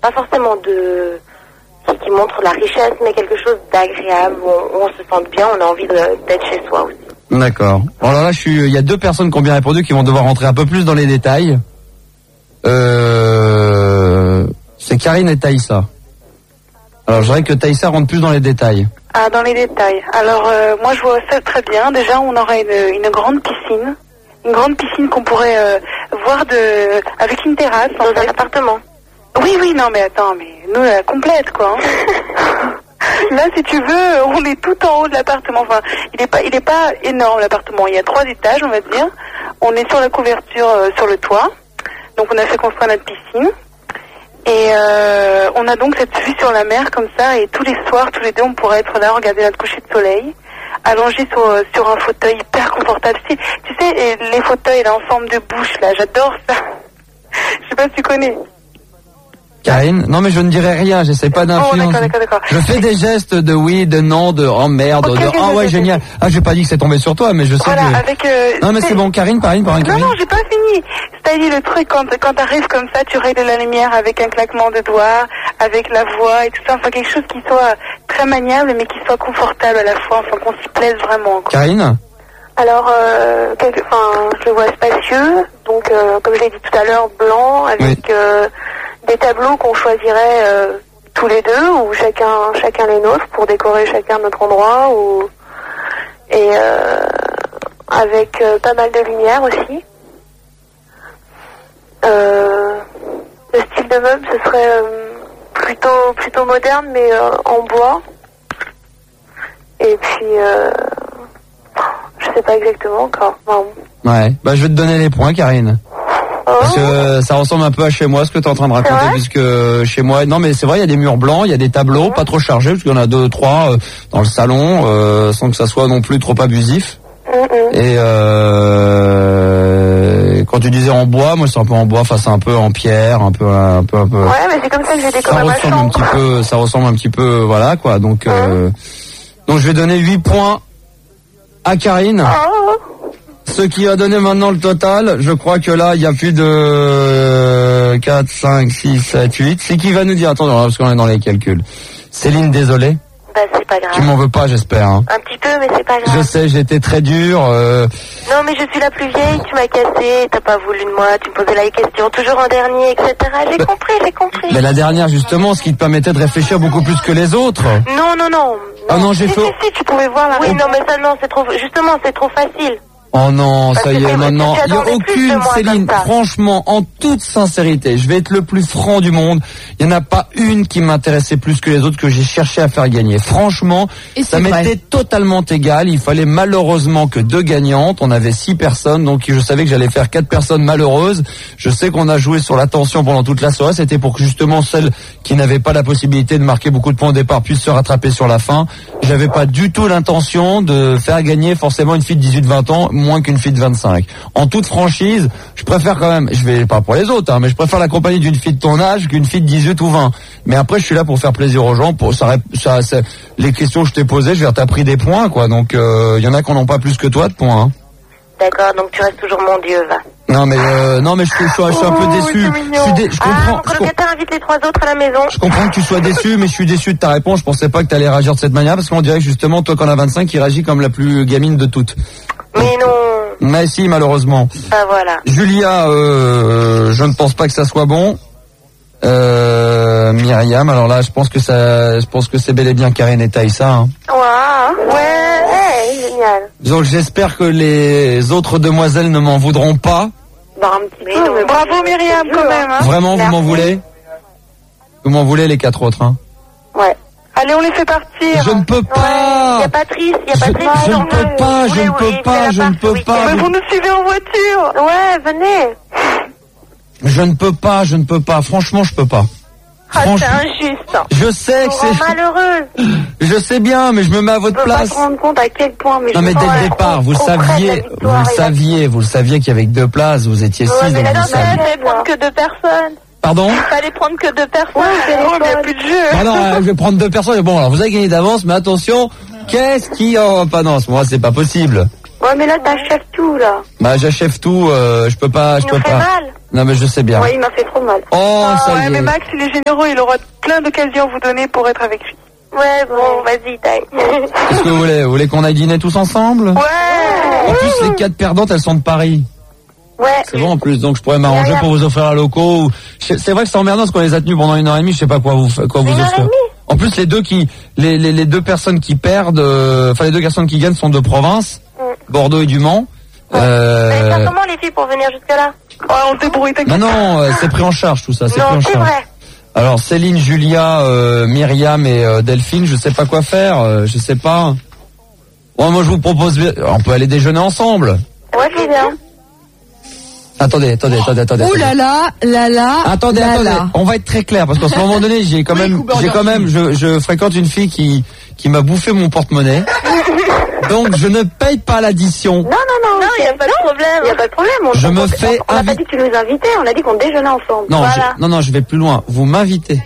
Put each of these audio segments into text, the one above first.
pas forcément qui montre la richesse, mais quelque chose d'agréable, où on se sente bien, on a envie d'être chez soi aussi. D'accord. Bon, alors là, il y a 2 personnes qui ont bien répondu, qui vont devoir rentrer un peu plus dans les détails. C'est Karine et Taïssa. Alors, je dirais que Taïssa rentre plus dans les détails. Ah, dans les détails. Alors, moi, je vois ça très bien. Déjà, on aurait une grande piscine. Une grande piscine qu'on pourrait voir avec une terrasse. Dans un appartement. Oui, non, mais attends, mais nous, la complète, quoi. Hein. Là, si tu veux, on est tout en haut de l'appartement. Enfin, il est pas énorme, l'appartement. Il y a 3 étages, on va dire. On est sur la couverture, sur le toit. Donc, on a fait construire notre piscine. Et on a donc cette vue sur la mer comme ça, et tous les soirs, tous les deux, on pourrait être là, regarder notre coucher de soleil, allongé sur un fauteuil hyper confortable. Tu sais, les fauteuils là, en forme de bouche, là, j'adore ça. Je sais pas si tu connais. Karine, non mais je ne dirai rien, j'essaie pas d'influencer. Oh, d'accord. Je fais des gestes de oui, de non, de oh merde, okay, de ouais génial. Ah, j'ai pas dit que c'est tombé sur toi, mais je sais voilà, que... avec, non mais c'est bon, Karine. Non, j'ai pas fini. C'est-à-dire le truc, quand t'arrives comme ça, tu règles la lumière avec un claquement de doigts, avec la voix et tout ça. Enfin, quelque chose qui soit très maniable, mais qui soit confortable à la fois, enfin qu'on s'y plaise vraiment, quoi. Karine? Alors, je le vois spacieux, donc comme je l'ai dit tout à l'heure, blanc, avec des tableaux qu'on choisirait tous les deux, ou chacun les nôtres, pour décorer chacun notre endroit, et avec pas mal de lumière aussi. Le style de meuble, ce serait plutôt moderne, mais en bois. Et puis, je sais pas exactement encore. Bon. Ouais, bah je vais te donner les points, Karine. Parce que ça ressemble un peu à chez moi, ce que tu es en train de raconter, puisque chez moi, non mais c'est vrai, il y a des murs blancs, il y a des tableaux, pas trop chargés, parce qu'il y en a 2, 3 dans le salon, sans que ça soit non plus trop abusif. Et quand tu disais en bois, moi c'est un peu en bois, enfin c'est un peu en pierre, un peu. Ouais, mais c'est comme ça que j'ai décoré ma chambre. Ça ressemble un petit peu, voilà quoi. Donc je vais donner 8 points à Karine. Ce qui a donné maintenant le total, je crois que là, il y a plus de 4, 5, 6, 7, 8. C'est qui va nous dire, attends, parce qu'on est dans les calculs. Céline, désolé. Bah, c'est pas grave. Tu m'en veux pas, j'espère. Hein. Un petit peu, mais c'est pas grave. Je sais, j'ai été très dur. Non, mais je suis la plus vieille, tu m'as cassé, t'as pas voulu de moi, tu me posais la question toujours en dernier, etc. J'ai compris. Mais la dernière, justement, ce qui te permettait de réfléchir beaucoup plus que les autres. Non. Ah non, j'ai fait... Si, tu pouvais voir la... Oui, non, mais ça, non, c'est trop... Justement, c'est trop facile. Oh non, ça y est, non, il n'y a aucune, Céline, franchement, en toute sincérité, je vais être le plus franc du monde, il n'y en a pas une qui m'intéressait plus que les autres, que j'ai cherché à faire gagner. Franchement, ça m'était totalement égal, il fallait malheureusement que 2 gagnantes, on avait 6 personnes, donc je savais que j'allais faire 4 personnes malheureuses. Je sais qu'on a joué sur la tension pendant toute la soirée, c'était pour que justement celles qui n'avaient pas la possibilité de marquer beaucoup de points au départ puissent se rattraper sur la fin. J'avais pas du tout l'intention de faire gagner forcément une fille de 18-20 ans, moins qu'une fille de 25. En toute franchise, je préfère quand même, je vais pas pour les autres, hein, mais je préfère la compagnie d'une fille de ton âge qu'une fille de 18 ou 20. Mais après, je suis là pour faire plaisir aux gens. Pour les questions que je t'ai posées, je vais dire, t'as pris des points, quoi. Donc, y en a qui n'en ont pas plus que toi de points. Hein. D'accord, donc tu restes toujours mon Dieu, va. Non mais je suis un peu déçu. Je comprends. Mon colocataire invite les 3 autres à la maison. Je comprends que tu sois déçu, mais je suis déçu de ta réponse. Je pensais pas que t'allais réagir de cette manière, parce qu'on dirait que justement, toi, quand on a 25, il réagit comme la plus gamine de toutes. Mais non. Mais si, malheureusement. Ah voilà. Julia, je ne pense pas que ça soit bon. Myriam, alors là, je pense que c'est bel et bien Karine et Taïssa. Hein. Ouais, génial. Donc j'espère que les autres demoiselles ne m'en voudront pas. Bah, un petit peu. Bravo Myriam, quand même. Hein. Vraiment, vous m'en voulez? Vous m'en voulez les 4 autres, hein? Ouais. Allez, on les fait partir. Je ne peux pas. Il y a Patrice. Je ne peux pas. Mais vous nous suivez en voiture. Ouais, venez. Je ne peux pas. Franchement, je peux pas. Ah, c'est injuste. Je sais que c'est malheureuse. Je sais bien, mais je me mets à votre place. Je peux pas te rendre compte à quel point. Mais non, mais dès le départ, vous le saviez qu'il y avait que 2 places. Vous étiez 6. Ouais, mais il fallait prendre que 2 personnes. Pardon? Il fallait prendre que 2 personnes. Il n'y a plus de jeu. Non, je vais prendre 2 personnes. Bon, alors vous avez gagné d'avance, mais attention, qu'est-ce qui... Oh, pas non, moi, c'est pas possible. Ouais, mais là, t'achèves tout, là. Bah, j'achève tout, je peux pas, Il nous fait mal. Non, mais je sais bien. Ouais, il m'a fait trop mal. Oh, ça y est. Mais Max, il est généreux, il aura plein d'occasions à vous donner pour être avec lui. Ouais, bon, vas-y, taille. Qu'est-ce que vous voulez? Vous voulez qu'on aille dîner tous ensemble? Ouais. En plus, les 4 perdantes, elles sont de Paris. Ouais. C'est bon en plus, donc je pourrais m'arranger pour vous offrir un loco. C'est vrai que c'est emmerdant parce qu'on les a tenus pendant 1h30, je sais pas quoi vous offrir. En plus, les deux personnes qui perdent, les 2 personnes qui gagnent sont de province, Bordeaux et du Mans. Comment les filles pour venir jusque là? Oh, on se débrouille, t'inquiète. Non, c'est pris en charge tout ça, c'est pris en charge. C'est vrai. Alors Céline, Julia, Myriam et Delphine, je sais pas quoi faire, je sais pas. Bon, moi je vous propose, on peut aller déjeuner ensemble. Ouais, c'est bien. Attendez. Oh là là. Attendez. On va être très clair parce qu'à ce moment donné, je fréquente une fille qui m'a bouffé mon porte-monnaie. Donc je ne paye pas l'addition. Non, il n'y a pas de problème. Il n'y a pas de problème. On n'a pas dit que tu nous invitais, on a dit qu'on déjeunait ensemble. Non, voilà. je vais plus loin. Vous m'invitez.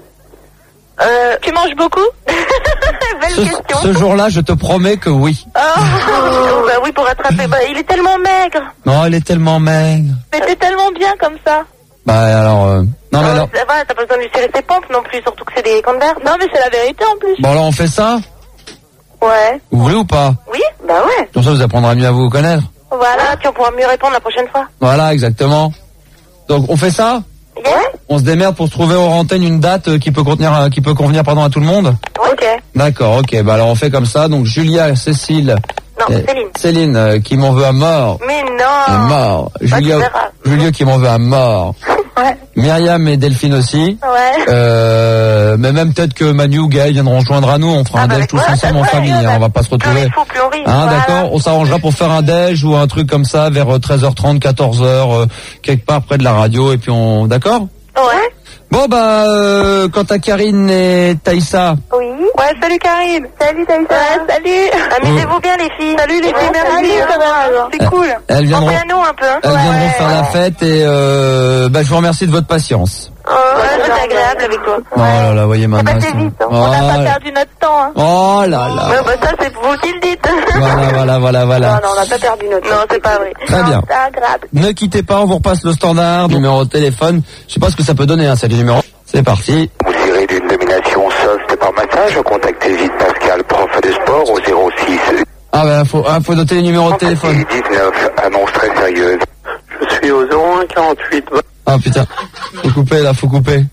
Tu manges beaucoup? Belle question. Ce jour-là, je te promets que oui. Bah oui, pour rattraper. Bah, il est tellement maigre. Non, il est tellement maigre. Mais t'es tellement bien comme ça. Bah alors, non mais alors. Ça va, t'as pas besoin de lui serrer ses pompes non plus, surtout que c'est des Converse. Non, mais c'est la vérité en plus. Bon alors on fait ça? Ouais. Vous voulez ou pas? Oui, bah ouais. Comme ça vous apprendrez mieux à vous connaître. Voilà, tu pourras mieux répondre la prochaine fois. Voilà, exactement. Donc on fait ça? Ouais. On se démerde pour trouver hors antenne une date qui peut convenir à tout le monde. Ok. D'accord, ok. Bah alors on fait comme ça. Donc Julia, Cécile. Non, Céline qui m'en veut à mort. Mais non. À mort. Julia qui m'en veut à mort. Ouais. Myriam et Delphine aussi. Ouais. Mais même peut-être que Manu ou Gaël viendront rejoindre à nous. On fera un déj tous ensemble en famille. On va pas se retrouver. Plus on rit. Hein, d'accord. On s'arrangera pour faire un déj ou un truc comme ça vers 13h30, 14h, quelque part près de la radio. Et puis on, d'accord? Ouais. Bon quant à Karine et Taïssa. Oui. Ouais, salut Karine. Salut Taïssa. Ouais, salut. Amusez-vous bien les filles. Salut les filles, merci. C'est cool. Elles viendront. Pensez à nous un peu. Hein. Elles viendront faire la fête et je vous remercie de votre patience. C'est agréable avec toi. Oh là là, voyez maintenant. C'est vite. On n'a pas perdu notre temps. Hein. Oh là là. Ouais, bah ça c'est vous qui le dites. Voilà. Non, on n'a pas perdu notre temps. Non, c'est pas vrai. Très bien. C'est agréable. Ne quittez pas, on vous repasse le standard, numéro de téléphone. Je sais pas ce que ça peut donner, c'est le numéro. C'est parti. Vous tirez d'une domination soft par massage, contactez vite Pascal, prof de sport, au 06. Faut noter les numéros de téléphone. 19, annonce très sérieuse. Je suis au 01 48. Ah putain, faut couper.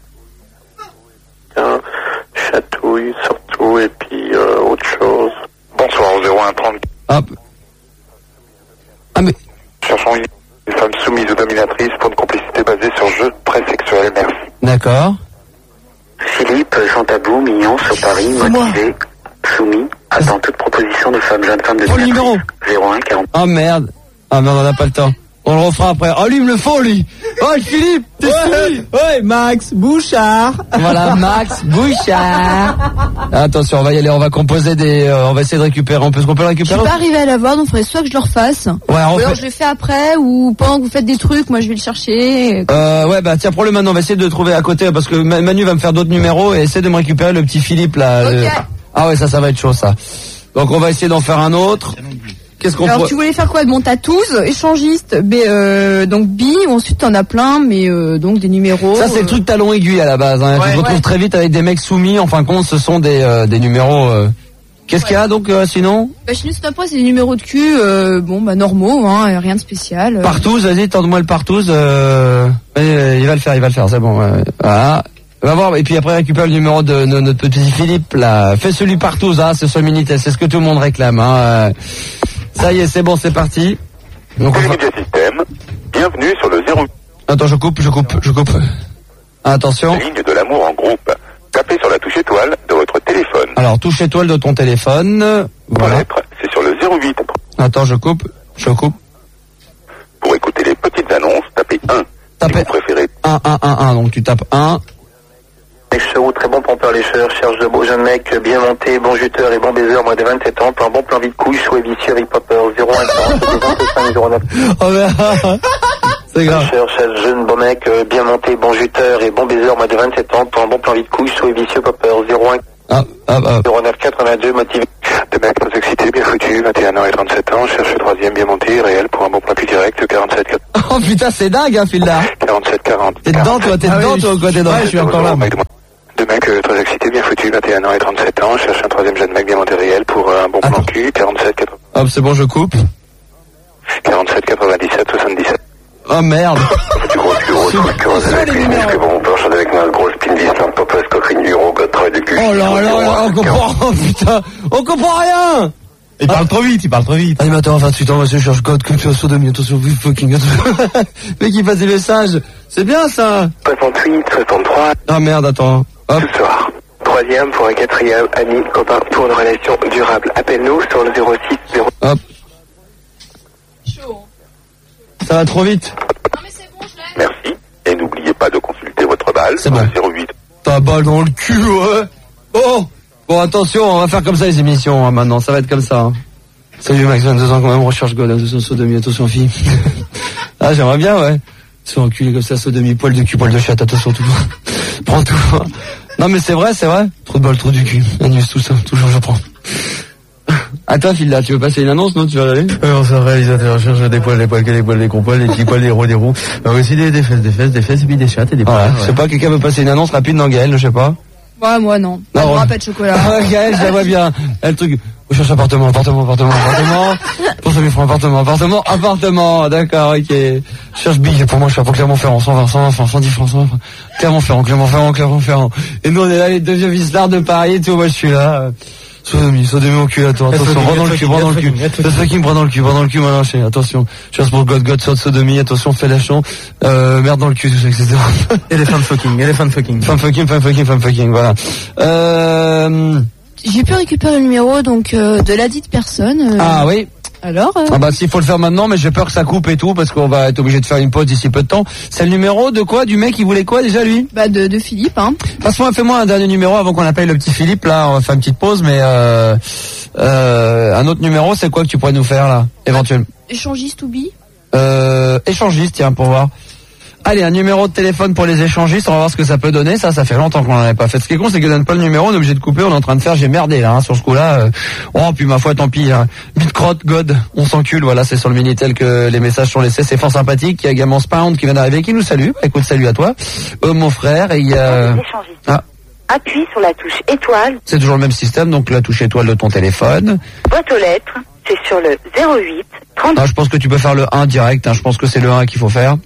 Chatouille surtout et puis autre chose. Bonsoir au 01 30. Mais... Cherchons une femme soumise ou dominatrice pour une complicité basée sur jeu pré-sexuel, merci. D'accord. Philippe, Jean Tabou, mignon, sur Paris, motivé, soumis, attend toute proposition de femme, jeune femme de le numéro 01 40. Oh merde, on n'a pas le temps. On le refera après. Oh, lui, il me le faut, lui. Oh, Philippe, t'es soumis. Ouais, Max Bouchard. Voilà, Max Bouchard. Attention, on va y aller, on va composer on va essayer de récupérer. Est-ce qu'on peut le récupérer? Je suis pas arrivé à l'avoir, donc il faudrait soit que je le refasse. Ouais, ou alors je le fais après, ou pendant que vous faites des trucs, moi je vais le chercher. Tiens, prends-le maintenant, on va essayer de le trouver à côté, parce que Manu va me faire d'autres numéros, et essaie de me récupérer le petit Philippe, là. Ok. Ah ouais, ça va être chaud, ça. Donc on va essayer d'en faire un autre. Alors tu voulais faire quoi? Bon, t'as tous échangiste, donc bi, ensuite t'en as plein, mais donc des numéros. Ça c'est le truc talon aiguille à la base. Hein. Tu te retrouves très vite avec des mecs soumis. En fin de compte, ce sont des numéros. Qu'est-ce qu'il y a donc sinon? Chez nous c'est c'est des numéros de cul, normaux, hein, rien de spécial. Partouze, vas-y, tente-moi le partouze. Il va le faire, c'est bon. Voilà. Va voir, et puis après récupère le numéro de notre petit Philippe là. Fais celui partouze, hein, c'est ce Minitel, c'est ce que tout le monde réclame. Hein. Ça y est, c'est bon, c'est parti. Donc Système, bienvenue sur le 0. Attends, je coupe. Attention. La ligne de l'amour en groupe. Tapez sur la touche étoile de votre téléphone. Alors, touche étoile de ton téléphone. Voilà. C'est sur le 08. Attends, je coupe. Pour écouter les petites annonces, tapez 1. Tapez si vous préférez 1. Donc tu tapes 1. Lécheur, très bon pompeur lécheur, cherche de beaux jeunes mecs, bien montés, bon juteur et bon baiser, moins de 27 ans, pour un bon plan vide couille, chouet vicieux avec popper, 01 09. Oh merde. C'est grave. Cherche jeune bon mec, bien monté, bon juteur et bon baiser, moins de 27 ans, pour un bon plan vide couille, chouet vicieux, popper, 01. 09 82 motivé. Deux mecs très excités, bien foutus, 21 ans et 37 ans, cherche le troisième bien monté, réel pour un bon plan plus direct, 47 40. Oh putain, c'est dingue, hein, Phil-là. 47 40. T'es dedans, toi, ou quoi, t'es dedans? Ouais, je suis encore là. Deux mecs très excités, bien foutus, 21 ans et 37 ans, cherche un troisième jeune mec bien monté réel pour un bon plan cul, 47 80. Hop, c'est bon, je coupe. 47 97 77. Oh merde. Du gros, bon, on chante avec ma grosse pin d'Island, Popos, coquerine, Euro, God, travail de cul. Oh là, on comprend, oh putain, on comprend rien. Il parle trop vite. Animateur à 28 ans, monsieur, je cherche God, culture, sodomie, attention, vous fucking, mec, il passe des messages. C'est bien, ça. 68, 63. Ah merde, attends. Hop. Ce soir. Troisième pour un quatrième, ami, copain, pour une relation durable. Appelle-nous sur le 06 0. Hop. Ça va trop vite. Non mais c'est bon, je l'ai. Merci. Et n'oubliez pas de consulter votre balle. C'est bon. 08. Ta balle dans le cul, ouais. Bon, attention, on va faire comme ça les émissions, hein, maintenant. Ça va être comme ça. Hein. Salut Max, 22 ans quand même, recherche God, attention, sodomie, attention fille. Ah, j'aimerais bien, ouais. Sur enculé comme ça, sodomie, poil de cul, poil de chatte, attention, tout. Prends tout. Non mais c'est vrai. Trop de balles, trop du cul. Annule tout ça, toujours je prends. À toi, Phil, là, tu veux passer une annonce, non? Tu vas y aller? On se réalisateur cherche des poils, des gros poils, des petits poils, des roues. Aussi des fesses, et puis des chattes et des poils. Voilà. Je sais pas, quelqu'un veut passer une annonce rapide dans Gaël, je sais pas. Ouais, moi non. Pas de pas de chocolat. Gaël, je la vois bien. Le truc. On cherche appartement. Pour 5000 francs, appartement. D'accord, ok. Je cherche bille, pour moi, je suis pour Clermont-Ferrand, 110 francs. Clermont-Ferrand. Et nous, on est là, les deux vieux vislards de Paris et tout. Moi, je suis là. Sodomie au cul, attention, bras dans le cul. Bras dans le cul, maintenant, attention. Je cherche pour God, sur sodomie, attention, fais la chant, merde dans le cul, tout ça, etc. Elephant fucking. Femme fucking, voilà. J'ai pu récupérer le numéro, donc, de la dite personne. Ah oui. Alors Ah bah s'il faut le faire maintenant, mais j'ai peur que ça coupe et tout, parce qu'on va être obligé de faire une pause d'ici peu de temps. C'est le numéro de quoi? Du mec, il voulait quoi déjà, lui? Bah de Philippe, hein. Passe-moi, fais-moi un dernier numéro avant qu'on appelle le petit Philippe, là, on va faire une petite pause, mais un autre numéro, c'est quoi que tu pourrais nous faire, là, éventuellement? Échangiste ou bi? Échangiste, tiens, pour voir. Allez, un numéro de téléphone pour les échangistes, on va voir ce que ça peut donner. Ça fait longtemps qu'on n'en avait pas fait. Ce qui est con, c'est que donne pas le numéro, on est obligé de couper, on est en train de faire, j'ai merdé là, hein, sur ce coup-là. Oh, puis ma foi, tant pis. Hein. Bitcrotte, God, on s'encule, voilà, c'est sur le Minitel que les messages sont laissés. C'est fort sympathique. Il y a également Spound qui vient d'arriver, qui nous salue. Bah, écoute, salut à toi. Mon frère, et il y a... Appuie sur la touche étoile. C'est toujours le même système, donc la touche étoile de ton téléphone. Boîte aux lettres, c'est sur le 08 30. Ah, je pense que tu peux faire le 1 direct, hein. Je pense que c'est le 1 qu'il faut faire.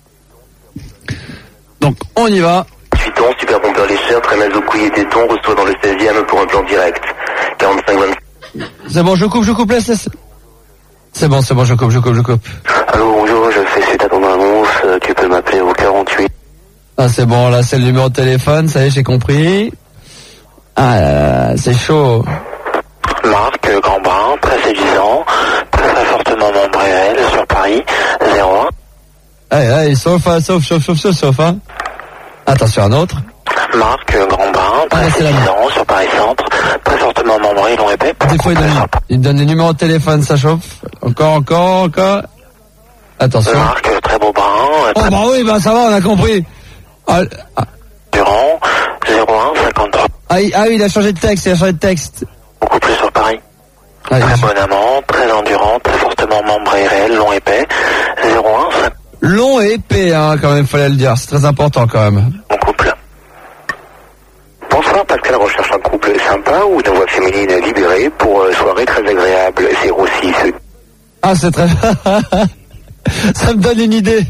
Donc, on y va. 8 ans, super pompeur lécheur, très mal au couille et téton, reçoit dans le 16e pour un plan direct. 45-20. C'est bon, je coupe, laisse. C'est bon, je coupe. Allô, bonjour, je fais suite à ton annonce, tu peux m'appeler au 48. Ah, c'est bon, là, c'est le numéro de téléphone, ça y est, j'ai compris. Ah, là, c'est chaud. Marc, Grand-Brun, très séduisant, très fortement membré sur Paris, 01. Allez, sauf, hein. Attention, un autre. Marc, Grand-Brun, très séduisant, sur Paris Centre, très fortement membré, long épais. Des fois, il donne des numéros de téléphone, ça chauffe. Encore. Attention. Marc, très beau brun. Oh, bah oui, bah ça va, on a compris. Durand, 01 53. Ah oui, il a changé de texte, Beaucoup plus sur Paris. Allez, très bon amant, très endurant, très fortement membré réel, long épais, 01 50. Long et épais, hein, quand même, fallait le dire, c'est très important quand même. Mon couple. Bonsoir, Pascal recherche un couple sympa ou une voix féminine libérée pour soirée très agréable, 06. Ah, c'est très... Ça me donne une idée.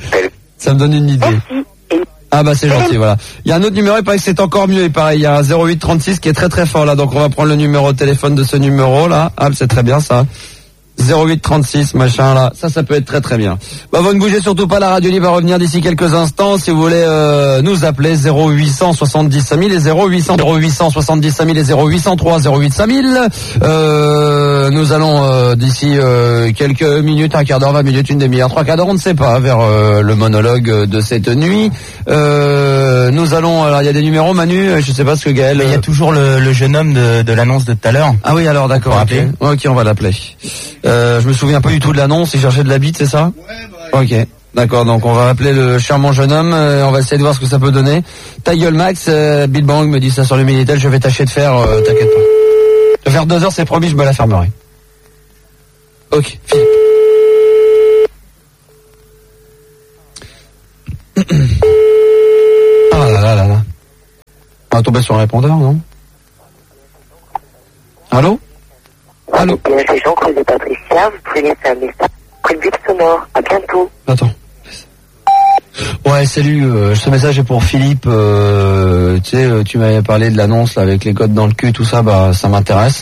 Ah bah c'est gentil, voilà. Il y a un autre numéro, il paraît que c'est encore mieux, il paraît. Il y a un 08 36 qui est très très fort là, donc on va prendre le numéro de téléphone de ce numéro là. Ah, c'est très bien ça. 08 36 machin là, ça peut être très très bien. Bah vous ne bougez surtout pas, la radio libre va revenir d'ici quelques instants. Si vous voulez nous appeler 0870 5000 et 0870 5000 et 0803 08 5000. Nous allons d'ici quelques minutes, un quart d'heure, 20 minutes, une demi-heure, 3 quarts d'heure, on ne sait pas, vers le monologue de cette nuit. Nous allons, alors il y a des numéros, Manu, je sais pas ce que Gaël... Il y a toujours le jeune homme de l'annonce de tout à l'heure. Ah oui, alors d'accord, ok, on va l'appeler. Je me souviens pas du tout de l'annonce, il cherchait de la bite, c'est ça? Ouais, bah, ok. D'accord, donc on va appeler le charmant jeune homme, on va essayer de voir ce que ça peut donner. Ta gueule Max, Bill Bang me dit ça sur le Minitel, je vais tâcher de faire, t'inquiète pas. De faire 2 heures, c'est promis, je me la fermerai. Ok, Philippe. Ah là là là là. On va tomber sur un répondeur, non? Allô? Allô? Bien, c'est Jean-Claude et Patricia, vous pouvez laisser un message après le but sonore. À bientôt. Attends. Ouais, salut, ce message est pour Philippe, tu sais, tu m'avais parlé de l'annonce là, avec les codes dans le cul, tout ça, bah ça m'intéresse.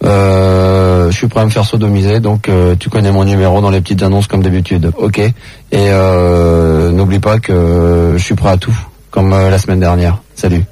Je suis prêt à me faire sodomiser, donc tu connais mon numéro dans les petites annonces comme d'habitude, ok. Et n'oublie pas que je suis prêt à tout, comme la semaine dernière. Salut.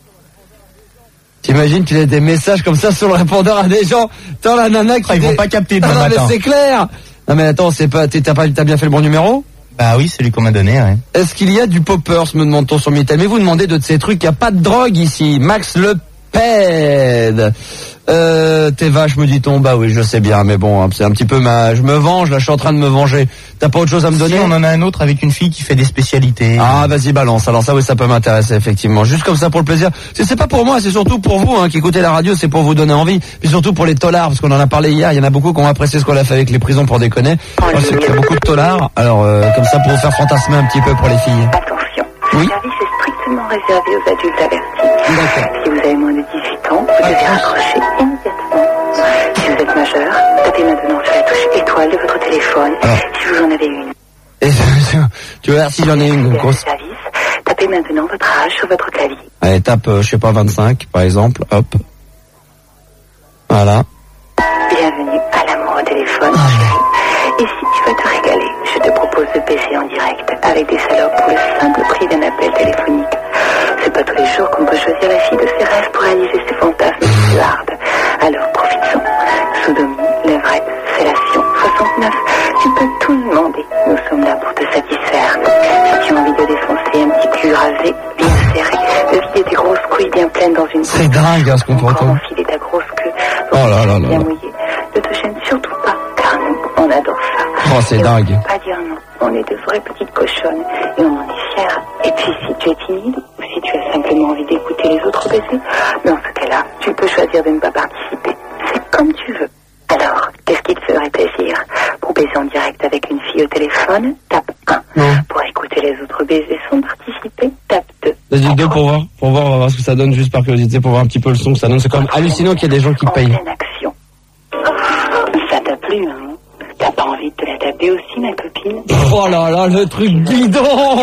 T'imagines qu'il y a des messages comme ça sur le répondeur à des gens, tant la nana qui... Ils vont pas capter demain matin. matin. Mais c'est clair. Non mais attends, c'est pas, t'as bien fait le bon numéro? Bah oui, c'est lui qu'on m'a donné, ouais. Est-ce qu'il y a du poppers, me demande-t-on sur Minitel? Mais vous demandez de ces trucs, il n'y a pas de drogue ici. Max Le Pède. T'es vache, me dit-on. Bah oui, je sais bien, mais bon, c'est un petit peu je me venge, là, je suis en train de me venger. T'as pas autre chose à me donner? Si, on en a un autre avec une fille qui fait des spécialités. Ah, vas-y, balance. Alors ça, oui, ça peut m'intéresser, effectivement. Juste comme ça, pour le plaisir. C'est pas pour moi, c'est surtout pour vous, qui écoutez la radio, c'est pour vous donner envie. Puis surtout pour les tolards, parce qu'on en a parlé hier, il y en a beaucoup qui ont apprécié ce qu'on a fait avec les prisons pour déconner. Moi, c'est qu'il y a beaucoup de tolards. Alors, comme ça, pour vous faire fantasmer un petit peu pour les filles. Attention, oui, le service est strictement réservé aux adultes avertis. D'accord. Si vous avez moins de 18 ans, vous devez raccrocher immédiatement. Si vous êtes majeur, tapez maintenant sur la touche étoile de votre téléphone, si vous en avez une. Et tu vois, si j'en ai une grosse... service, tapez maintenant votre âge sur votre clavier. Allez, tape, je sais pas, 25, par exemple, hop. Voilà. Bienvenue à l'amour au téléphone, chérie. Et si tu veux te régaler, je te propose de baiser en direct avec des salopes pour le simple prix d'un appel téléphonique. C'est pas tous les jours qu'on peut choisir la fille de ses rêves pour réaliser ses fantasmes les plus hardes. Alors profitons. Sodomie, levrette, fellation, 69. Tu peux tout demander. Nous sommes là pour te satisfaire. Si tu as envie de défoncer un petit cul rasé, bien serré, de vider tes grosses couilles bien pleines dans une... C'est dingue, ce qu'on peut entendre. Enfiler ta grosse queue dans une bien mouillée. Ne te gêne surtout pas, car nous, on adore ça. Oh, c'est dingue. Pas dire non. On est de vraies petites cochonnes et on en est fiers. Et puis si tu es timide ou si tu as simplement envie d'écouter les autres baiser, dans ce cas-là, tu peux choisir de ne pas participer. C'est comme tu veux. Alors, qu'est-ce qui te ferait plaisir? Pour baiser en direct avec une fille au téléphone, tape 1. Non. Pour écouter les autres baiser sans participer, tape 2. Vas-y, 2 pour voir. On va voir ce que ça donne, juste par curiosité, pour voir un petit peu le son que ça donne. C'est quand même hallucinant qu'il y a des gens qui payent. Action. Ça t'a plu, hein? T'as pas envie de te la taper aussi, ma copine? Oh là là, le truc bidon.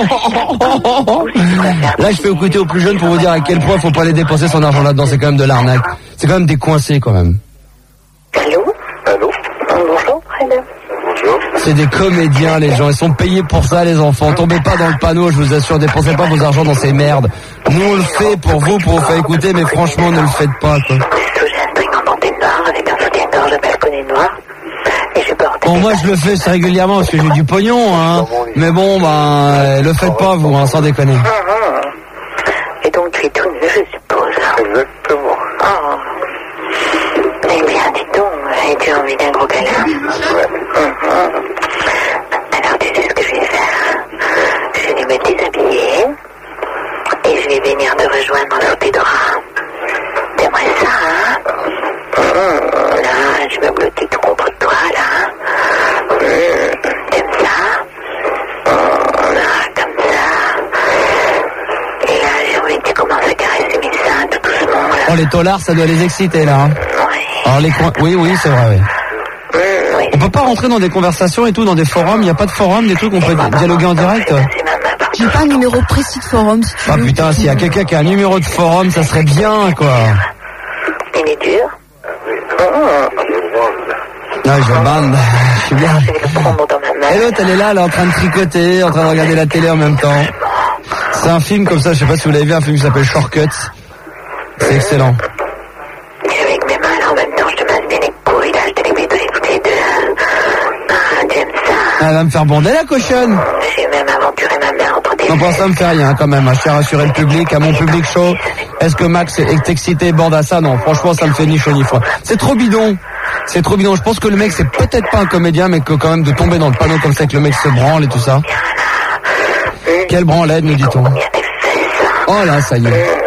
Là, je fais écouter aux plus jeunes pour vous dire à quel point faut pas aller dépenser son argent là-dedans. C'est quand même de l'arnaque. C'est quand même des coincés, quand même. Allô? Allô? Bonjour, Fred. Bonjour. C'est des comédiens, les gens. Ils sont payés pour ça, les enfants. Tombez pas dans le panneau, je vous assure. Dépensez pas vos argents dans ces merdes. Nous, on le fait pour vous faire écouter, mais franchement, ne le faites pas, quoi. J'ai un string en dentelle noire avec un soutien-gorge de balconnet noir. Et je porte... Bon, moi, je le fais régulièrement parce que j'ai du pognon, hein. Mais bon, le faites pas, vous, sans déconner. Et donc, tu es tout nu, je suppose. Exactement. Oh. Eh bien, dis donc, as-tu envie d'un gros câlin? Ouais. Alors, tu sais ce que je vais faire? Je vais me déshabiller et je vais venir te rejoindre sous tes draps. T'aimerais ça, hein? Là, je me blottis tout contre toi, là. T'aimes ça? Là, comme ça. Et là, j'ai envie que tu commences à caresser mes seins tout doucement, là. Oh, les tolards, ça doit les exciter, là, hein. Alors, oui, c'est vrai, oui. Oui. On peut pas rentrer dans des conversations et tout, dans des forums. Il n'y a pas de forum, des trucs où on peut dialoguer en direct. J'ai pas un numéro précis de forum, si tu veux. Ah putain, s'il y a quelqu'un qui a un numéro de forum, ça serait bien, quoi. Il est dur? Ah, je bande. Je suis bien. Je vais le prendre dans ma main. Et l'autre, elle est là, elle est en train de tricoter, en train de regarder la télé en même temps. C'est un film comme ça, je sais pas si vous l'avez vu, un film qui s'appelle Shortcuts. C'est excellent. Et avec mes mains, là, en même temps, je te masse bien les couilles, là, je te les mets toutes les deux. Ah, tu aimes ça? Elle va me faire bonder la cochonne. J'ai même aventuré ma main entre tes Non, pour ça me fait rien quand même. Je tiens à rassurer le public, à mon public chaud. Est-ce que Max est excité, bande à ça? Non, franchement, ça me fait ni chaud ni froid. C'est trop bidon. C'est trop bidon. Je pense que le mec, c'est peut-être pas un comédien, mais que quand même de tomber dans le panneau comme ça, que le mec se branle et tout ça. Quelle branlette, nous dit-on. Oh là, ça y est.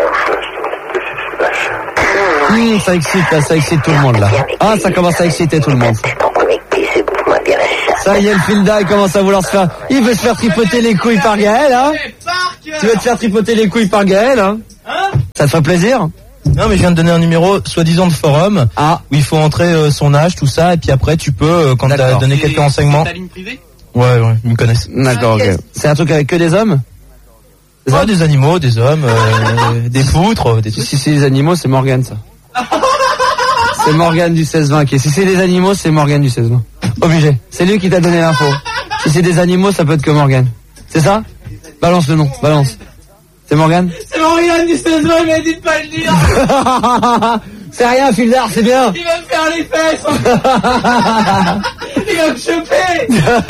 Ça excite, là, ça excite tout le monde, là. Ah, ça commence à exciter tout le monde. Ça y est, le Filda, il commence à vouloir se faire... Il veut se faire tripoter les couilles par Gaël, hein. Tu veux te faire tripoter les couilles par Gaël, hein. Ça te ferait plaisir? Non, mais je viens de donner un numéro soi-disant de forum où il faut entrer son âge, tout ça, et puis après tu peux, quand t'as donné quelques renseignements. Ta ligne privée? Ouais, ils me connaissent. D'accord, ok. C'est un truc avec que des hommes? Ouais, des animaux, des hommes, des poutres, des trucs. Si c'est des animaux, c'est Morgane, ça. C'est Morgane du 16-20 qui est. Si c'est des animaux, c'est Morgane du 16-20. Obligé. C'est lui qui t'a donné l'info. Si c'est des animaux, ça peut être que Morgane. C'est ça? Balance le nom, balance. C'est Morgane? C'est Morgane du 16-20, il m'a dit de pas le dire. C'est rien, Fildar, c'est bien. Il va me faire les fesses. Il va me choper.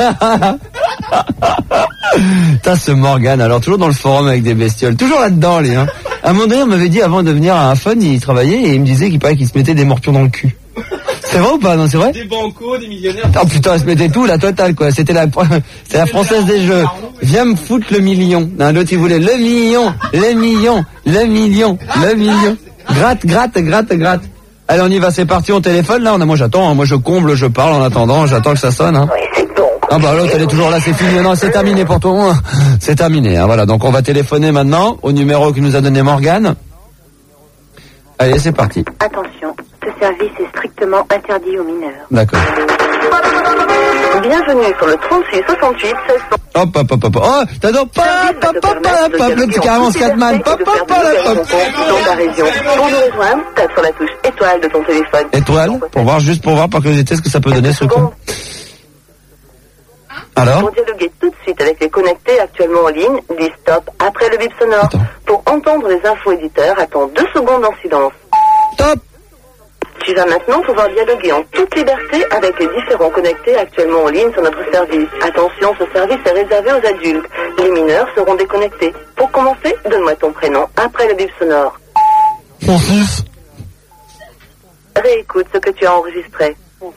T'as ce Morgane, alors toujours dans le forum avec des bestioles. Toujours là-dedans, les, hein. À un moment donné, on m'avait dit avant de venir à un fun, il travaillait et il me disait qu'il paraît qu'il se mettait des morpions dans le cul. C'est vrai ou pas? Non, c'est vrai? Des bancos, des millionnaires. Oh putain, elle se mettait tout, la totale, quoi. C'était la française des jeux. Viens me foutre le million. Non, l'autre, il voulait le million. Gratte. Allez, on y va, c'est parti, on téléphone, là. Moi, j'attends, moi, je comble, je parle en attendant, j'attends que ça sonne, hein. Oui, c'est bon. Ah bah l'autre, elle est toujours là, c'est fini. Non, c'est terminé pour toi. C'est terminé, hein. Voilà, donc on va téléphoner maintenant au numéro que nous a donné Morgane. Allez, c'est parti. Attention, ce service est strictement interdit aux mineurs. D'accord. Bienvenue sur le 36 68 16. Hop. Oh, t'adores pas, le petit carrément Scatman. Dans ta région. Pour nous rejoindre, tape sur la touche étoile de ton téléphone. Étoile, pour voir par curiosité ce que ça peut donner ce coup. Alors? Pour dialoguer tout de suite avec les connectés actuellement en ligne, dis stop après le bip sonore. Attends. Pour entendre les infos éditeurs, attends 2 secondes en silence. Stop. Tu vas maintenant pouvoir dialoguer en toute liberté avec les différents connectés actuellement en ligne sur notre service. Attention, ce service est réservé aux adultes. Les mineurs seront déconnectés. Pour commencer, donne-moi ton prénom après le bip sonore. Francis. Réécoute ce que tu as enregistré.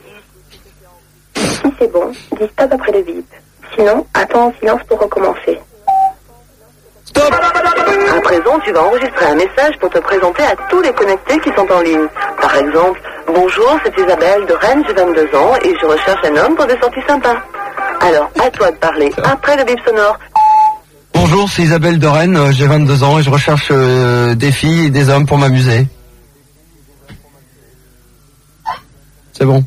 Si c'est bon, dis stop après le bip. Sinon, attends en silence pour recommencer. Stop. À présent, tu vas enregistrer un message pour te présenter à tous les connectés qui sont en ligne. Par exemple, bonjour, c'est Isabelle de Rennes, j'ai 22 ans et je recherche un homme pour des sorties sympas. Alors, à toi de parler après le bip sonore. Bonjour, c'est Isabelle de Rennes, j'ai 22 ans et je recherche des filles et des hommes pour m'amuser. C'est bon.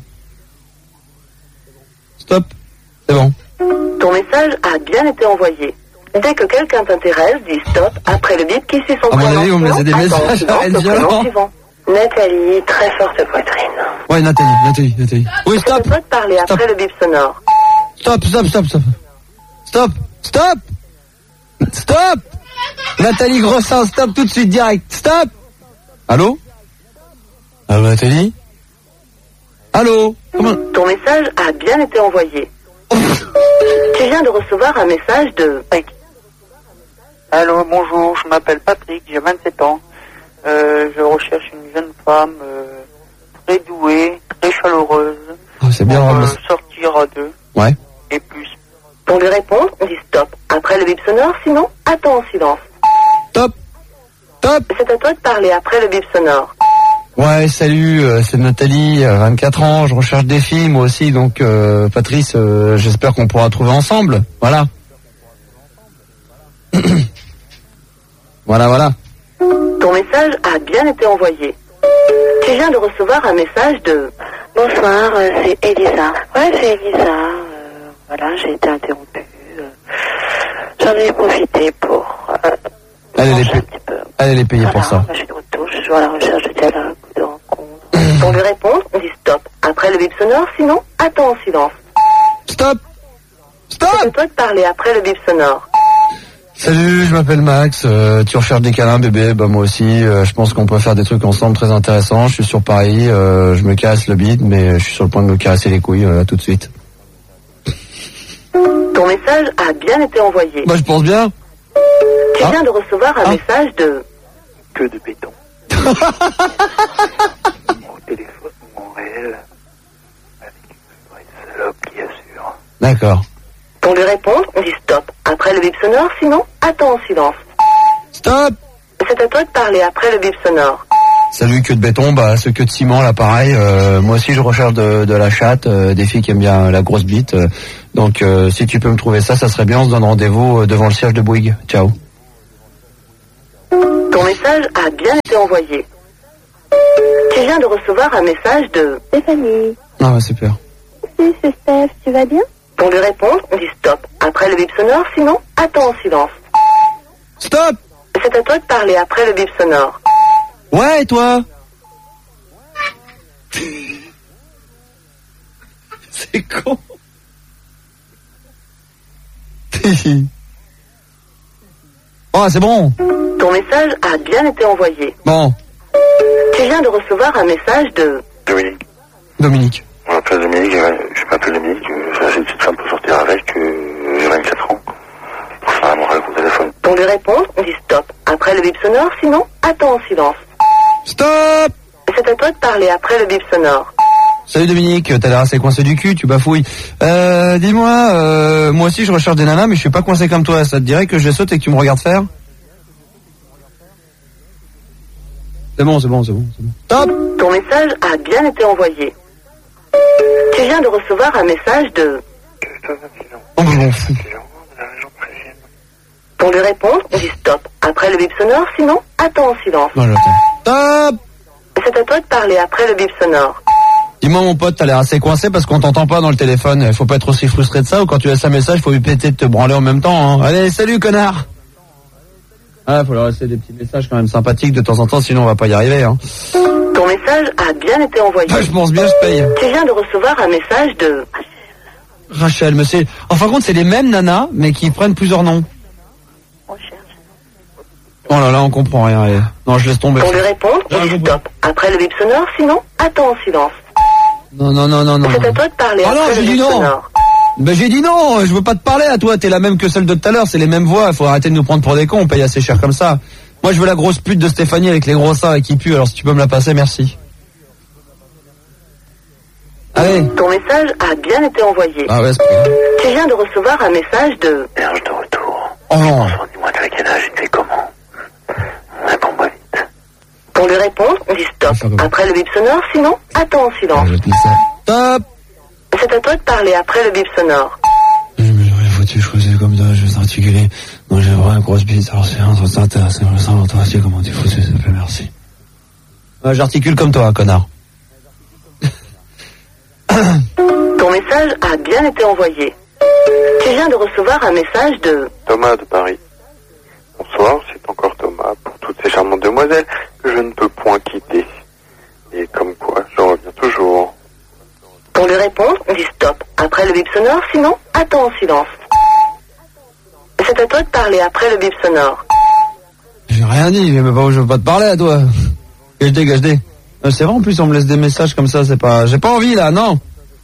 Stop. C'est bon. Ton message a bien été envoyé. Dès que quelqu'un t'intéresse, dis stop après le bip qui suit son prénom. À mon avis, vous me laissez des messages violents. Nathalie, très forte poitrine. Ouais, Nathalie. Oui, stop. Tu peux te parler après le bip sonore. Stop. Nathalie Grossin, stop tout de suite direct. Stop. Allô, Nathalie? Allô? Comment? Ton message a bien été envoyé. Tu viens de recevoir un message de... Allô, bonjour, je m'appelle Patrick, j'ai 27 ans. Je recherche une jeune femme très douée, très chaleureuse. Oh, c'est bien. Pour sortir à deux. Ouais. Et plus. Pour lui répondre, dis stop après le bip sonore, sinon attends en silence. Stop. C'est à toi de parler après le bip sonore. Ouais, salut, c'est Nathalie, 24 ans, je recherche des filles, moi aussi, donc Patrice, j'espère qu'on pourra trouver ensemble, voilà. Voilà. Ton message a bien été envoyé. Tu viens de recevoir un message de... Bonsoir, c'est Elisa. Ouais, c'est Elisa. Voilà, j'ai été interrompue. J'en ai profité pour... Elle est payée pour ça. Je suis de retour, je suis à la recherche de dialogue, de rencontre. Pour lui répondre, dis stop après le bip sonore, sinon attends en silence. Stop. C'est à toi de parler après le bip sonore. Salut, je m'appelle Max, tu recherches des câlins bébé, bah moi aussi, je pense qu'on peut faire des trucs ensemble très intéressants, je suis sur Paris, je me casse le bide, mais je suis sur le point de me caresser les couilles, tout de suite. Ton message a bien été envoyé. Bah je pense bien. Tu viens de recevoir un message de... Que de béton. Mon téléphone, mon réel. D'accord. Pour lui répondre, on dit stop. Après le bip sonore, sinon, attends en silence. Stop. C'est à toi de parler après le bip sonore. Salut, queue de béton, ce queue de ciment, là, pareil. Moi aussi, je recherche de la chatte, des filles qui aiment bien la grosse bite. Donc, si tu peux me trouver ça serait bien. On se donne rendez-vous devant le siège de Bouygues. Ciao. Ton message a bien été envoyé. Tu viens de recevoir un message de Stéphanie. Ah ouais, super. Si, c'est Steph, tu vas bien? Pour lui répondre, on dit stop. Après le bip sonore, sinon, attends en silence. Stop. C'est à toi de parler après le bip sonore. Ouais, et toi? C'est con. Oh, c'est bon. Ton message a bien été envoyé. Bon. Tu viens de recevoir un message de Dominique. On m'appelle Dominique, je m'appelle Dominique, j'ai une petite femme pour sortir avec, j'ai 24 ans. Pour faire un moral au téléphone. Pour lui répondre, on dit stop. Après le bip sonore, sinon, attends en silence. Stop. C'est à toi de parler après le bip sonore. Salut Dominique, t'as l'air assez coincé du cul, tu bafouilles. Dis-moi, moi aussi je recherche des nanas, mais je suis pas coincé comme toi. Ça te dirait que je saute et que tu me regardes faire? C'est bon. Stop. Ton message a bien été envoyé. Tu viens de recevoir un message de Oh, je m'en fous. Pour lui répondre, on dit stop. Après le bip sonore, sinon, attends en silence. Non, j'attends. Stop. C'est à toi de parler après le bip sonore. Dis-moi mon pote, t'as l'air assez coincé parce qu'on t'entend pas dans le téléphone. Faut pas être aussi frustré de ça, ou quand tu laisses un message, faut lui péter de te branler en même temps. Hein. Allez, salut connard. Ah, faut leur laisser des petits messages quand même sympathiques de temps en temps, sinon on va pas y arriver. Hein. Ton message a bien été envoyé. Ah, je pense bien, je paye. Tu viens de recevoir un message de Rachel, mais c'est... En fin de compte, c'est les mêmes nanas, mais qui prennent plusieurs noms. Oh là là, on comprend rien. Allez. Non, je laisse tomber. Pour lui répondre, on dit stop. Après le bip sonore, sinon, attends en silence. Non. C'est à toi de parler après le bip sonore. Ben j'ai dit non, je veux pas te parler à toi, t'es la même que celle de tout à l'heure, c'est les mêmes voix, faut arrêter de nous prendre pour des cons, on paye assez cher comme ça. Moi je veux la grosse pute de Stéphanie avec les gros seins et qui pue, alors si tu peux me la passer, merci. Allez. Ton message a bien été envoyé. Ah ouais, c'est pas grave. Tu viens de recevoir un message de Serge de retour. Oh non. Dis-moi tu as quel âge et tu fais comment? Réponds-moi vite. Pour lui répondre, on dit stop. Après le bip sonore, sinon, attends en silence. Stop. C'est à toi de parler après le bip sonore. Mais j'aurais foutu, je faisais comme ça, je vais s'articuler. Moi j'ai vraiment une grosse bite, alors c'est un truc intéressant, je sens toi, tu sais comment tu fous, s'il te plaît, merci. J'articule comme toi, connard. Ton message a bien été envoyé. Tu viens de recevoir un message de Thomas de Paris. Bonsoir, c'est encore Thomas pour toutes ces charmantes demoiselles que je ne peux point quitter. Et comme quoi, je reviens toujours. Pour lui répondre, on dit stop. Après le bip sonore, sinon, attends en silence. C'est à toi de parler après le bip sonore. J'ai rien dit, mais pas où je veux pas te parler à toi. Gâche-dé. C'est vrai, en plus, on me laisse des messages comme ça, c'est pas... J'ai pas envie, là, non.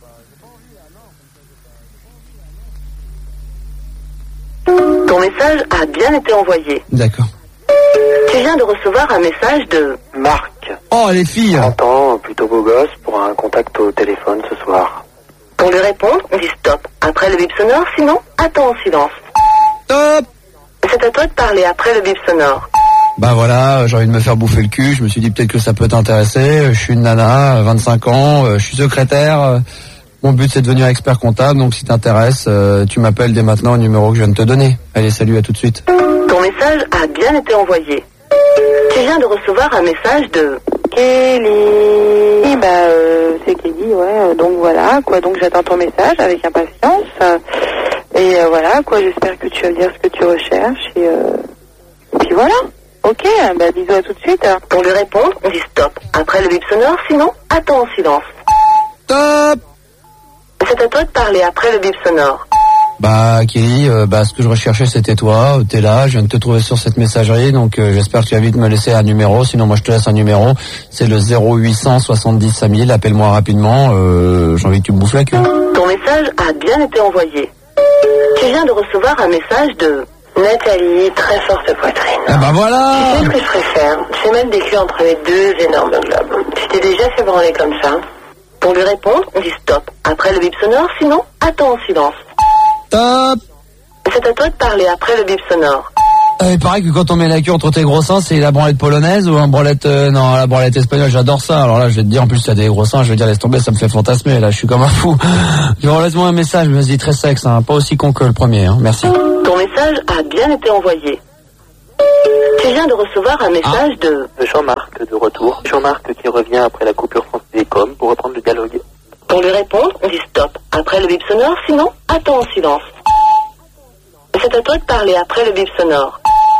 Ton message a bien été envoyé. D'accord. Tu viens de recevoir un message de Marc. Oh, les filles. 30 ans, plutôt beau gosse, pour un contact au téléphone ce soir. Pour lui répondre, on dit stop. Après le bip sonore, sinon, attends en silence. Stop. C'est à toi de parler après le bip sonore. Bah voilà, j'ai envie de me faire bouffer le cul, je me suis dit peut-être que ça peut t'intéresser, je suis une nana, 25 ans, je suis secrétaire, mon but c'est de devenir expert comptable, donc si t'intéresse, tu m'appelles dès maintenant au numéro que je viens de te donner. Allez, salut, à tout de suite. Ton message a bien été envoyé. Tu viens de recevoir un message de Kelly. C'est Kelly, ouais. Donc voilà, quoi. Donc j'attends ton message avec impatience. Et voilà, quoi. J'espère que tu vas me dire ce que tu recherches. Et puis voilà. Ok, bisous, à tout de suite. Pour lui répondre, on dit stop. Après le bip sonore, sinon, attends en silence. Stop. C'est à toi de parler après le bip sonore. Bah Kelly, ce que je recherchais c'était toi, t'es là, je viens de te trouver sur cette messagerie, donc j'espère que tu vas vite me laisser un numéro, sinon moi je te laisse un numéro, c'est le 0800 70 5000, appelle-moi rapidement, j'ai envie que tu me bouffes la queue. Ton message a bien été envoyé. Tu viens de recevoir un message de Nathalie, très forte poitrine. Ah bah voilà. Tu sais ce que je préfère? C'est mettre des culs entre les deux énormes globes. Tu t'es déjà fait branler comme ça? Pour lui répondre, on dit stop. Après le bip sonore, sinon, attends en silence. Top. C'est à toi de parler après le bip sonore. Il paraît que quand on met la queue entre tes gros seins, c'est la branlette polonaise ou la branlette la branlette espagnole, j'adore ça. Alors là, je vais te dire, en plus, t'as des gros seins, je vais dire, laisse tomber, ça me fait fantasmer. Là, je suis comme un fou. Laisse-moi un message, vas-y, très sexe, hein, pas aussi con que le premier, hein. Merci. Ton message a bien été envoyé. Tu viens de recevoir un message de Jean-Marc de retour. Jean-Marc qui revient après la coupure France Télécom pour reprendre le dialogue. Pour lui répondre, on dit stop après le bip sonore, sinon attends en silence. C'est à toi de parler après le bip sonore.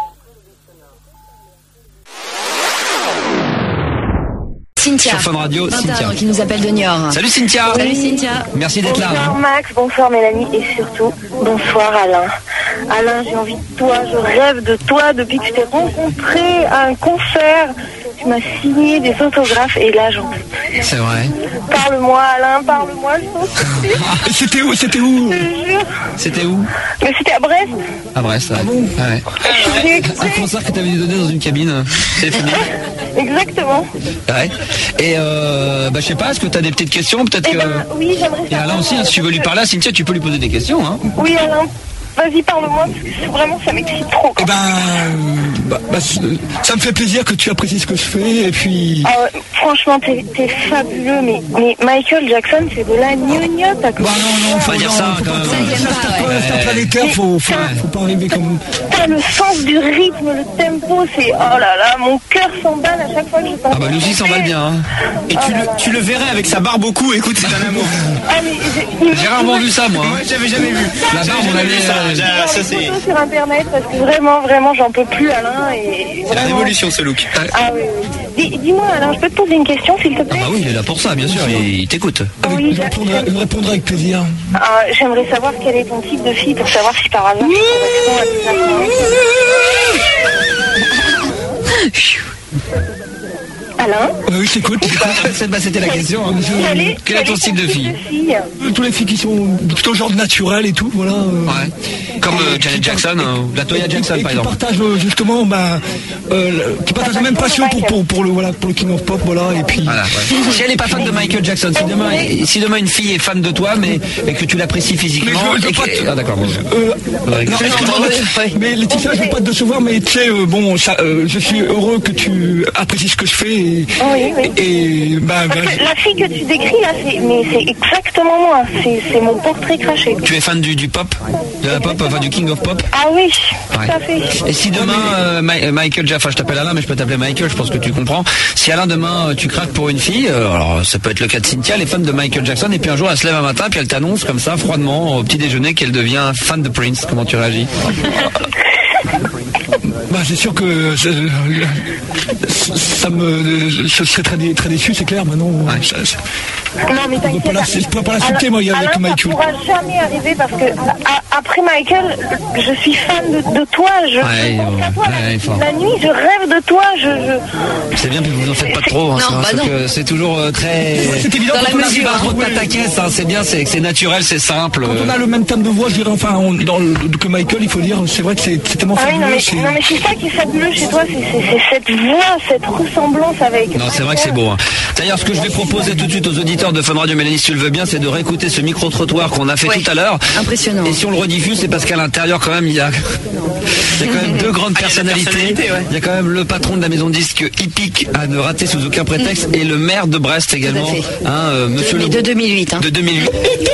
Cynthia. Sur Fun Radio, Cynthia. Qui nous appelle de Niort. Salut Cynthia. Oui. Salut Cynthia. Merci d'être là. Bonsoir Max, bonsoir Mélanie et surtout bonsoir Alain. Alain, j'ai envie de toi, je rêve de toi depuis que je t'ai rencontré à un concert. Tu m'as signé des autographes et là j'en peux plus. C'est vrai. Parle-moi Alain, parle-moi, je t'en supplie. C'était où Je te jure. C'était où? Mais c'était à Brest. À Brest, ouais. Ah bon? Ouais. Un concert que t'avais donné dans une cabine téléphonique. Exactement. Ouais. Et je sais pas, est-ce que t'as des petites questions? Peut-être que... oui, j'aimerais Et Alain aussi, hein, si tu veux lui parler à Cynthia, tu peux lui poser des questions. Hein. Oui Alain. Vas-y, parle-moi, parce que vraiment, ça m'excite trop. Eh ça me fait plaisir que tu apprécies ce que je fais, et puis... franchement, t'es fabuleux, mais Michael Jackson, c'est de la gnognotte. Non, faut pas dire ça, quand même. C'est un planétaire, faut pas arriver comme... T'as le sens du rythme, le tempo, c'est... Oh là là, mon cœur s'emballe à chaque fois que je passe. Ah bah, nous aussi s'emballe bien, hein. Et tu le verrais avec sa barbe au cou, écoute, c'est un amour. J'ai rarement vu ça, moi. Ouais, j'avais jamais vu. La barbe, on avait... Ça c'est sur internet parce que vraiment j'en peux plus Alain et c'est la révolution ce look. Ah oui. Dis-moi Alain, je peux te poser une question s'il te plaît? Ah bah oui, il est là pour ça bien sûr, il t'écoute. Oui, je répondrai avec plaisir. J'aimerais savoir quel est ton type de fille pour savoir si par hasard je correspond à tes Alain? Oui, je t'écoute. C'était la question. Hein. Quel est ton type de fille? Tous les filles qui sont plutôt genre naturelles et tout, voilà. Ouais. Comme Janet Jackson, la Toya Jackson par exemple. Qui partagent justement, qui partagent la même passion pour le King of Pop, voilà. Et puis. Voilà, ouais. Si elle n'est pas fan de Michael Jackson, si demain une fille est fan de toi, mais que tu l'apprécies physiquement. Ah d'accord. Mais Laetitia, je veux pas te décevoir, mais tu sais, je suis heureux que tu apprécies ce que je fais. Et la fille que tu décris là, c'est exactement moi. C'est mon portrait craché. Tu es fan du pop, de la pop, enfin du King of Pop? Ah oui, tout à fait. Et si demain Michael Jackson, je t'appelle Alain, mais je peux t'appeler Michael, je pense que tu comprends. Si Alain demain tu craques pour une fille, alors ça peut être le cas de Cynthia, elle est fan de Michael Jackson, et puis un jour elle se lève un matin, puis elle t'annonce comme ça froidement au petit déjeuner qu'elle devient fan de Prince. Comment tu réagis? C'est sûr que je serais très déçu, c'est clair. Maintenant, non mais t'inquiète. Je peux pas l'accepter moi avec Michael. Ça pourra jamais arriver parce que après Michael, je suis fan de toi. La nuit, je rêve de toi. C'est bien, mais vous en faites pas trop. Hein, c'est toujours très. C'est évident. Dans la mesure, trop de ta caisse. C'est bien, c'est naturel, c'est simple. Quand on a le même thème de voix, je dirais que Michael, il faut dire, c'est vrai que c'est tellement fabuleux. Non mais c'est ça qui est fabuleux chez toi, c'est cette voix, cette ressemblance avec. Non, c'est vrai que c'est beau. Hein. D'ailleurs, ce que je vais proposer tout de suite aux auditeurs de Fun Radio, Mélanie, si tu le veux bien, c'est de réécouter ce micro-trottoir qu'on a fait tout à l'heure. Impressionnant. Et si on le rediffuse, c'est parce qu'à l'intérieur, quand même, il y a quand même deux grandes personnalités. Il y a quand même le patron de la maison de disque hippique à ne rater sous aucun prétexte et le maire de Brest également. Hein, monsieur de 2008. Hein. De 2008.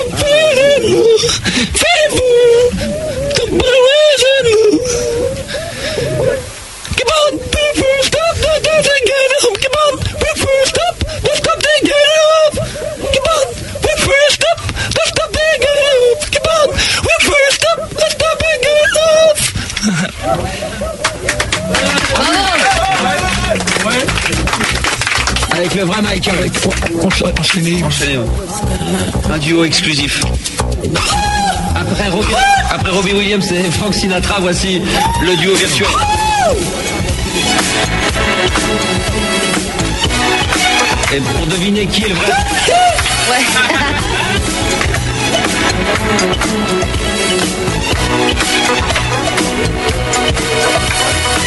Avec le vrai Michael, enchaîné. Un duo exclusif. Après Robbie Williams et Frank Sinatra, voici le duo virtuel. Et pour deviner qui est le vrai...